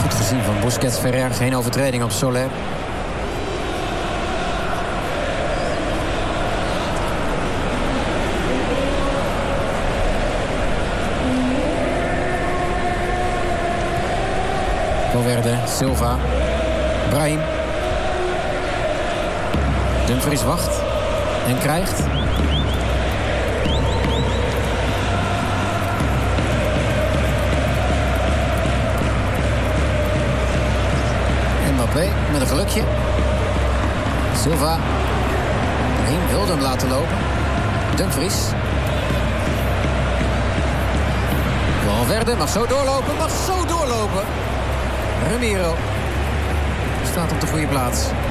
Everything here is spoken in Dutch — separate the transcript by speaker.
Speaker 1: Goed gezien van Busquets Ferrer. Geen overtreding op Soler. Valverde, Silva, Brahim. Dumfries wacht en krijgt. Mbappé met een gelukje. Silva. Brahim wilde hem laten lopen. Dumfries. Valverde mag zo doorlopen, Ramiro staat op de goede plaats.